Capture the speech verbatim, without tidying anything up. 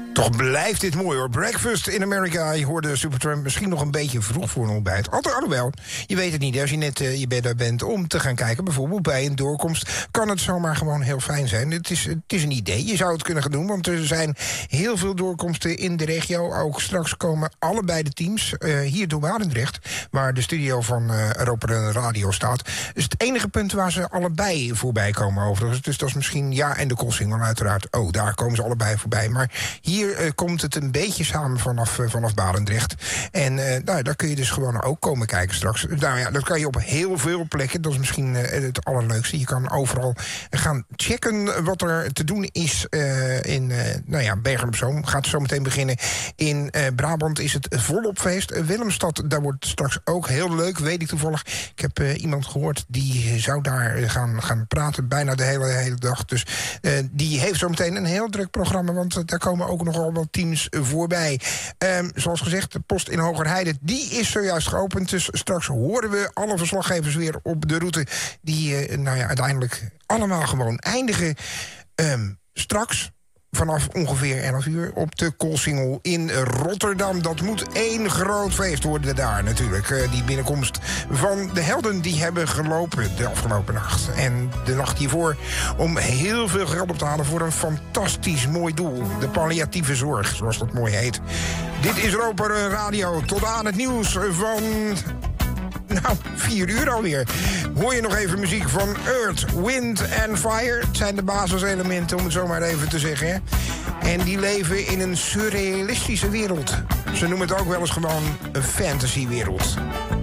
Toch blijft dit mooi hoor. Breakfast in America. Je hoorde Supertramp misschien nog een beetje vroeg voor een ontbijt. Altijd, alhoewel, je weet het niet. Als je net uh, je bed uit bent om te gaan kijken, bijvoorbeeld bij een doorkomst, kan het zomaar gewoon heel fijn zijn. Het is, het is een idee. Je zou het kunnen gaan doen, want er zijn heel veel doorkomsten in de regio. Ook straks komen allebei de teams uh, hier door Barendrecht, waar de studio van uh, Europa Radio staat. Dus het enige punt waar ze allebei voorbij komen overigens. Dus dat is misschien, ja, en de Koolsingel uiteraard. Oh, daar komen ze allebei voorbij. Maar hier uh, komt het een beetje samen vanaf, uh, vanaf Barendrecht. En uh, nou, daar kun je dus gewoon ook komen kijken straks. Nou ja, dat kan je op heel veel plekken. Dat is misschien uh, het allerleukste. Je kan overal gaan checken wat er te doen is uh, in uh, nou ja, Bergen op Zoom. Gaat zo meteen beginnen. In uh, Brabant is het volop feest. Uh, Willemstad, daar wordt straks ook heel leuk, weet ik toevallig. Ik heb uh, iemand gehoord die zou daar gaan, gaan praten bijna de hele, hele dag. Dus uh, die heeft zo meteen een heel druk programma, want uh, daar komen ook nogal wat teams voorbij. Um, zoals gezegd, de post in Hogerheide, die is zojuist geopend. Dus straks horen we alle verslaggevers weer op de route, die uh, nou ja, uiteindelijk allemaal gewoon eindigen. Um, straks vanaf ongeveer elf uur op de Koolsingel in Rotterdam. Dat moet één groot feest worden daar natuurlijk. Uh, die binnenkomst van de helden die hebben gelopen de afgelopen nacht. En de nacht hiervoor om heel veel geld op te halen voor een fantastisch mooi doel. De palliatieve zorg, zoals dat mooi heet. Dit is Europa Radio. Tot aan het nieuws van... Nou, vier uur alweer. Hoor je nog even muziek van Earth, Wind and Fire. Het zijn de basiselementen, om het zo maar even te zeggen. Hè? En die leven in een surrealistische wereld. Ze noemen het ook wel eens gewoon een fantasywereld.